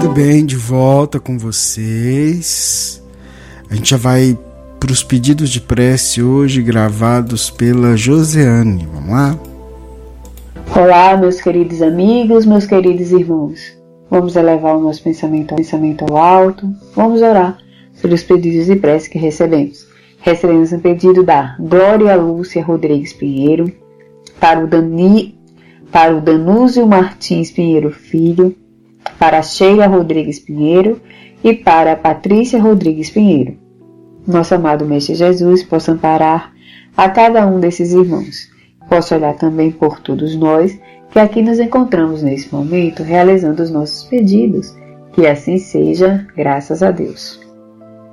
Tudo bem, de volta com vocês. A gente já vai para os pedidos de prece hoje gravados pela Josiane. Vamos lá? Olá, meus queridos amigos, meus queridos irmãos. Vamos elevar o nosso pensamento ao alto. Vamos orar pelos pedidos de prece que recebemos. Recebemos um pedido da Glória Lúcia Rodrigues Pinheiro, para o Danúzio Martins Pinheiro Filho, para a Sheila Rodrigues Pinheiro e para a Patrícia Rodrigues Pinheiro. Nosso amado Mestre Jesus possa amparar a cada um desses irmãos. Possa olhar também por todos nós que aqui nos encontramos nesse momento realizando os nossos pedidos. Que assim seja, graças a Deus.